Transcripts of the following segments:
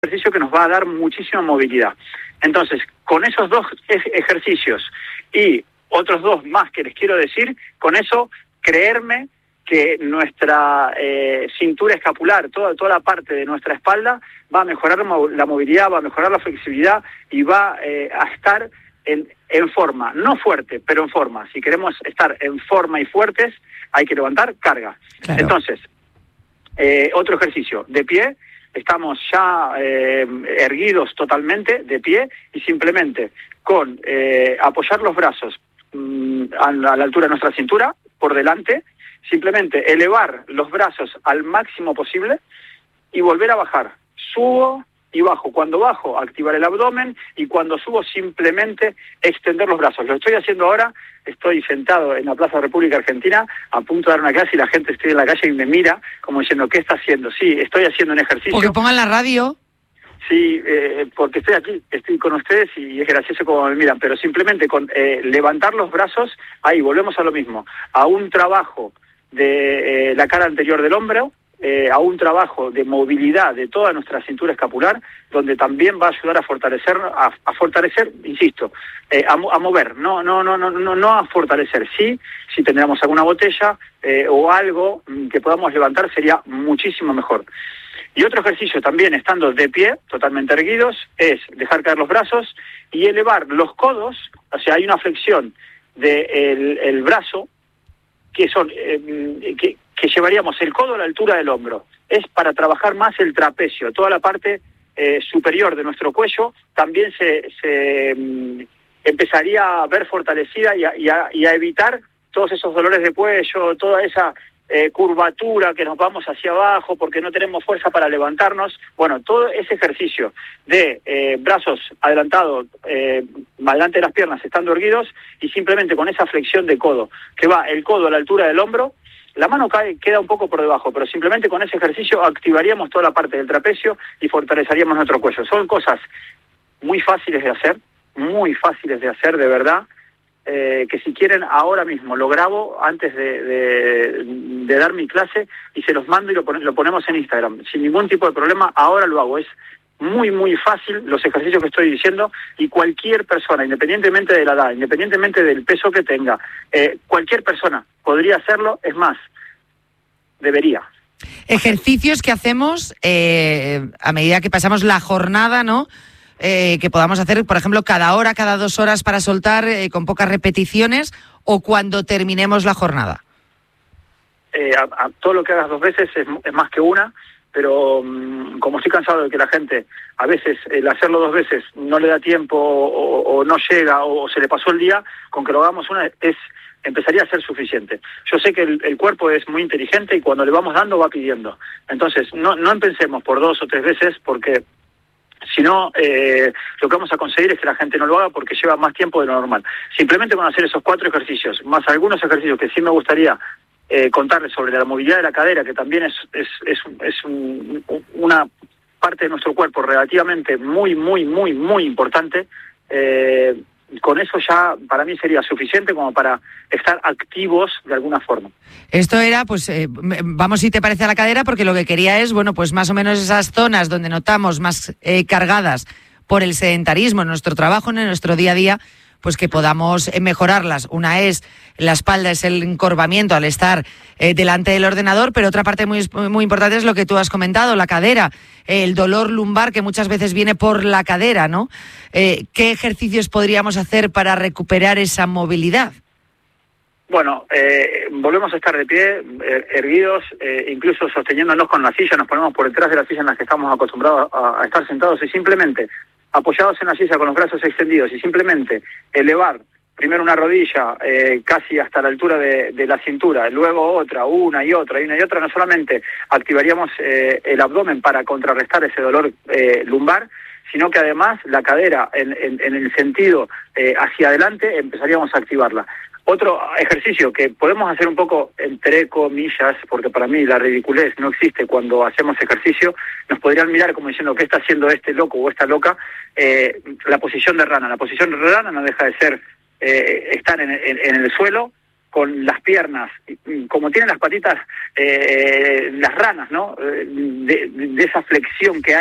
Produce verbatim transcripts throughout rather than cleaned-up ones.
ejercicio que nos va a dar muchísima movilidad. Entonces, con esos dos ejercicios y otros dos más que les quiero decir, con eso, creerme que nuestra eh, cintura escapular, toda, toda la parte de nuestra espalda, va a mejorar la movilidad, va a mejorar la flexibilidad y va eh, a estar en, en forma, no fuerte, pero en forma. Si queremos estar en forma y fuertes, hay que levantar carga. Claro. Entonces, eh, otro ejercicio, de pie. Estamos ya eh, erguidos totalmente, de pie, y simplemente con eh, apoyar los brazos mmm, a, la, a la altura de nuestra cintura, por delante, simplemente elevar los brazos al máximo posible y volver a bajar. Subo y bajo. Cuando bajo, activar el abdomen, y cuando subo, simplemente extender los brazos. Lo estoy haciendo ahora, estoy sentado en la Plaza República Argentina, a punto de dar una clase, y la gente estoy en la calle y me mira como diciendo, ¿qué está haciendo? Sí, estoy haciendo un ejercicio. Porque pongan la radio. Sí, eh, porque estoy aquí, estoy con ustedes y es gracioso como me miran, pero simplemente con eh, levantar los brazos, ahí volvemos a lo mismo, a un trabajo de eh, la cara anterior del hombro, Eh, a un trabajo de movilidad de toda nuestra cintura escapular, donde también va a ayudar a fortalecer, a, a fortalecer, insisto, eh, a, a mover, no, no, no, no, no, no a fortalecer. Sí, si tendríamos alguna botella eh, o algo que podamos levantar, sería muchísimo mejor. Y otro ejercicio también, estando de pie, totalmente erguidos, es dejar caer los brazos y elevar los codos. O sea, hay una flexión del el brazo que son eh, que que llevaríamos el codo a la altura del hombro. Es para trabajar más el trapecio, toda la parte eh, superior de nuestro cuello también se, se um, empezaría a ver fortalecida y a, y, a, y a evitar todos esos dolores de cuello, toda esa eh, curvatura que nos vamos hacia abajo porque no tenemos fuerza para levantarnos. Bueno, todo ese ejercicio de eh, brazos adelantados, eh, adelante de las piernas, estando erguidos, y simplemente con esa flexión de codo, que va el codo a la altura del hombro. La mano cae, queda un poco por debajo, pero simplemente con ese ejercicio activaríamos toda la parte del trapecio y fortaleceríamos nuestro cuello. Son cosas muy fáciles de hacer, muy fáciles de hacer, de verdad, eh, que si quieren ahora mismo lo grabo antes de, de, de dar mi clase y se los mando y lo, pon- lo ponemos en Instagram. Sin ningún tipo de problema, ahora lo hago. Es muy, muy fácil los ejercicios que estoy diciendo, y cualquier persona, independientemente de la edad, independientemente del peso que tenga, eh, cualquier persona podría hacerlo, es más, debería. Ejercicios que hacemos eh, a medida que pasamos la jornada, ¿no? Eh, que podamos hacer, por ejemplo, cada hora, cada dos horas para soltar eh, con pocas repeticiones, o cuando terminemos la jornada. Eh, a, a todo lo que hagas dos veces es, es más que una, pero um, como estoy cansado de que la gente a veces el hacerlo dos veces no le da tiempo o, o no llega o, o se le pasó el día, con que lo hagamos una es empezaría a ser suficiente. Yo sé que el, el cuerpo es muy inteligente y cuando le vamos dando va pidiendo. Entonces no, no empecemos por dos o tres veces, porque si no, eh, lo que vamos a conseguir es que la gente no lo haga porque lleva más tiempo de lo normal. Simplemente con hacer esos cuatro ejercicios, más algunos ejercicios que sí me gustaría Eh, contarles sobre la movilidad de la cadera, que también es es es, es un, una parte de nuestro cuerpo relativamente muy, muy, muy, muy importante. Eh, con eso ya para mí sería suficiente como para estar activos de alguna forma. Esto era, pues, eh, vamos, si te parece, a la cadera, porque lo que quería es, bueno, pues más o menos esas zonas donde notamos más eh, cargadas por el sedentarismo en nuestro trabajo, en nuestro día a día, pues que podamos mejorarlas. Una es la espalda, es el encorvamiento al estar eh, delante del ordenador, pero otra parte muy, muy importante es lo que tú has comentado, la cadera, eh, el dolor lumbar que muchas veces viene por la cadera, ¿no? Eh, ¿Qué ejercicios podríamos hacer para recuperar esa movilidad? Bueno, eh, volvemos a estar de pie, er, erguidos, eh, incluso sosteniéndonos con la silla, nos ponemos por detrás de la silla en la que estamos acostumbrados a, a estar sentados y simplemente apoyados en la silla con los brazos extendidos y simplemente elevar primero una rodilla eh, casi hasta la altura de, de la cintura, luego otra, una y otra, y una y otra, no solamente activaríamos eh, el abdomen para contrarrestar ese dolor eh, lumbar, sino que además la cadera en, en, en el sentido eh, hacia adelante empezaríamos a activarla. Otro ejercicio que podemos hacer un poco entre comillas, porque para mí la ridiculez no existe cuando hacemos ejercicio, nos podrían mirar como diciendo ¿qué está haciendo este loco o esta loca? Eh, la posición de rana. La posición de rana no deja de ser eh, estar en, en, en el suelo con las piernas, como tienen las patitas, eh, las ranas, ¿no? De, de esa flexión que hay,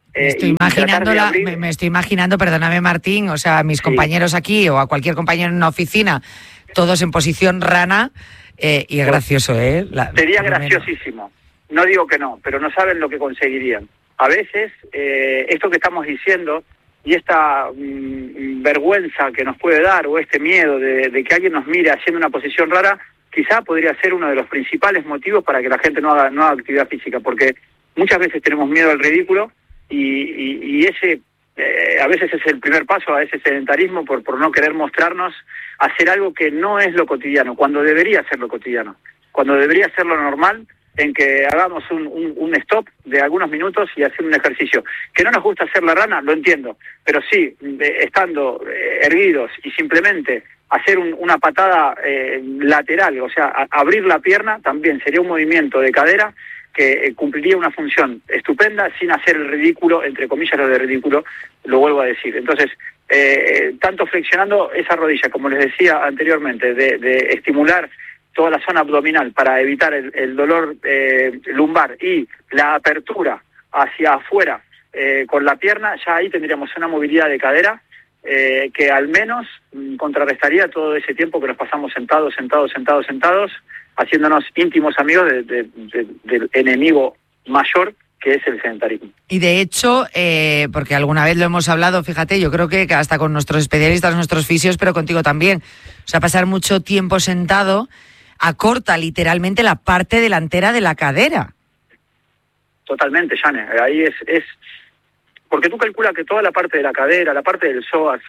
Eh, me estoy imaginando, la, abrir... me, me estoy imaginando, perdóname Martín, o sea, mis sí. compañeros aquí o a cualquier compañero en una oficina, todos en posición rana, eh, y es pues, gracioso, ¿eh? La, sería graciosísimo, no digo que no, pero no saben lo que conseguirían. A veces, eh, esto que estamos diciendo y esta mmm, vergüenza que nos puede dar o este miedo de, de que alguien nos mire haciendo una posición rara, quizá podría ser uno de los principales motivos para que la gente no haga, no haga actividad física, porque muchas veces tenemos miedo al ridículo y, y, y ese eh, a veces es el primer paso a ese sedentarismo por, por no querer mostrarnos, hacer algo que no es lo cotidiano, cuando debería ser lo cotidiano, cuando debería ser lo normal, en que hagamos un, un, un stop de algunos minutos y hacer un ejercicio. Que no nos gusta hacer la rana, lo entiendo, pero sí, de, estando eh, erguidos y simplemente hacer un, una patada eh, lateral, o sea, a, abrir la pierna, también sería un movimiento de cadera que eh, cumpliría una función estupenda sin hacer el ridículo, entre comillas lo de ridículo, lo vuelvo a decir. Entonces, eh, tanto flexionando esa rodilla, como les decía anteriormente, de, de estimular toda la zona abdominal para evitar el, el dolor eh, lumbar y la apertura hacia afuera eh, con la pierna, ya ahí tendríamos una movilidad de cadera eh, que al menos mm, contrarrestaría todo ese tiempo que nos pasamos sentados, sentados, sentados, sentados, haciéndonos íntimos amigos de, de, de, del enemigo mayor que es el sedentarismo. Y de hecho, eh, porque alguna vez lo hemos hablado, fíjate, yo creo que hasta con nuestros especialistas, nuestros fisios, pero contigo también, o sea, pasar mucho tiempo sentado acorta literalmente la parte delantera de la cadera. Totalmente, Jane. Ahí es, es... Porque tú calculas que toda la parte de la cadera, la parte del psoas,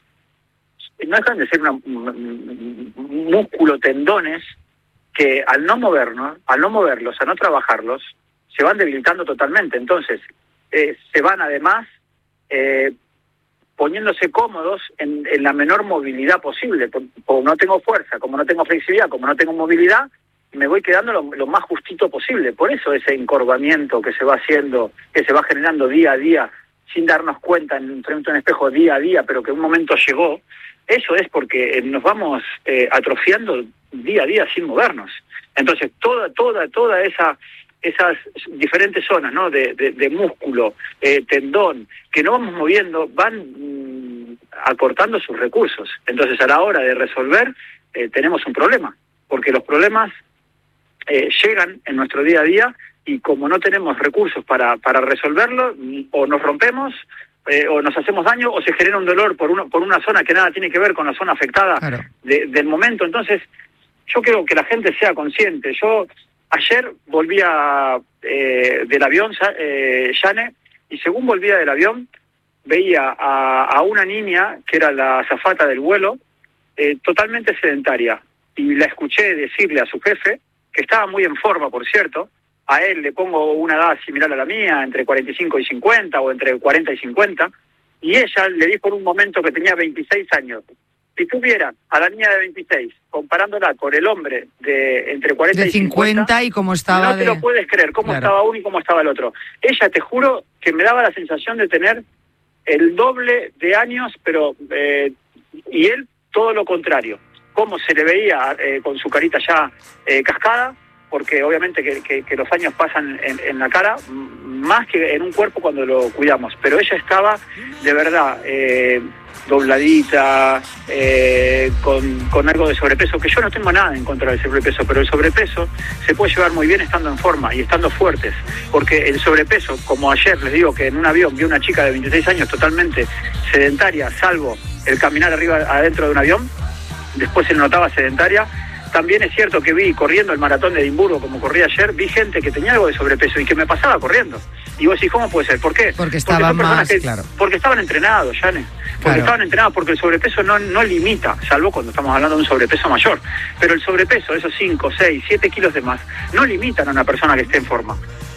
no dejan de ser una, un músculo, tendones, que al no movernos, al no moverlos, a no trabajarlos, se van debilitando totalmente. Entonces, eh, se van además eh, poniéndose cómodos en, en la menor movilidad posible. Como no tengo fuerza, como no tengo flexibilidad, como no tengo movilidad, me voy quedando lo, lo más justito posible. Por eso ese encorvamiento que se va haciendo, que se va generando día a día, sin darnos cuenta en frente a un espejo día a día, pero que un momento llegó, eso es porque nos vamos eh, atrofiando día a día sin movernos. Entonces, toda, toda, toda esa... esas diferentes zonas, ¿no?, de, de, de músculo, eh, tendón, que no vamos moviendo, van mmm, acortando sus recursos. Entonces, a la hora de resolver, eh, tenemos un problema, porque los problemas eh, llegan en nuestro día a día y como no tenemos recursos para, para resolverlo, o nos rompemos, eh, o nos hacemos daño, o se genera un dolor por, uno, por una zona que nada tiene que ver con la zona afectada claro. de, del momento. Entonces, yo creo que la gente sea consciente. Yo... Ayer volvía eh, del avión, eh, Jane, y según volvía del avión, veía a, a una niña, que era la azafata del vuelo, eh, totalmente sedentaria. Y la escuché decirle a su jefe, que estaba muy en forma, por cierto, a él le pongo una edad similar a la mía, entre cuarenta y cinco y cincuenta, o entre cuarenta y cincuenta, y ella le dijo en un momento que tenía veintiséis años. Si tú vieras a la niña de veintiséis comparándola con el hombre de entre cuarenta y cincuenta, y cómo estaba no te de... lo puedes creer, cómo claro. estaba uno y cómo estaba el otro. Ella, te juro, que me daba la sensación de tener el doble de años, pero eh, y él todo lo contrario. Cómo se le veía eh, con su carita ya eh, cascada, porque obviamente que, que, que los años pasan en, en la cara, más que en un cuerpo cuando lo cuidamos. Pero ella estaba, de verdad... Eh, dobladita, eh, con, con algo de sobrepeso, que yo no tengo nada en contra del sobrepeso, pero el sobrepeso se puede llevar muy bien estando en forma y estando fuertes, porque el sobrepeso, como ayer les digo que en un avión vi una chica de veintiséis años totalmente sedentaria, salvo el caminar arriba adentro de un avión, después se notaba sedentaria. También es cierto que vi corriendo el maratón de Edimburgo, como corrí ayer, vi gente que tenía algo de sobrepeso y que me pasaba corriendo. Y vos decís, ¿cómo puede ser? ¿Por qué? Porque estaban porque más, que, claro. Porque estaban entrenados, Jane. Porque claro. estaban entrenados, porque el sobrepeso no, no limita, salvo cuando estamos hablando de un sobrepeso mayor. Pero el sobrepeso, esos cinco, seis, siete kilos de más, no limitan a una persona que esté en forma.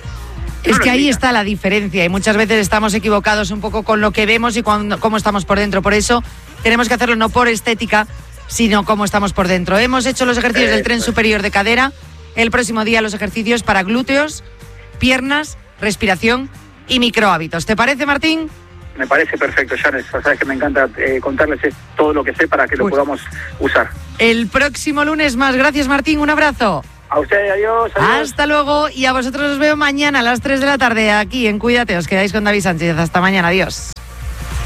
No es que ahí limita. está la diferencia y muchas veces estamos equivocados un poco con lo que vemos y cuando, cómo estamos por dentro. Por eso tenemos que hacerlo no por estética, sino cómo estamos por dentro. Hemos hecho los ejercicios eh, del tren pues. superior de cadera. El próximo día los ejercicios para glúteos, piernas, respiración y microhábitos. ¿Te parece, Martín? Me parece perfecto, Janes. Sabes que me encanta eh, contarles todo lo que sé para que lo pues. podamos usar. El próximo lunes más. Gracias, Martín. Un abrazo. A ustedes, adiós, adiós. Hasta luego y a vosotros os veo mañana a las tres de la tarde aquí en Cuídate. Os quedáis con David Sánchez. Hasta mañana, adiós.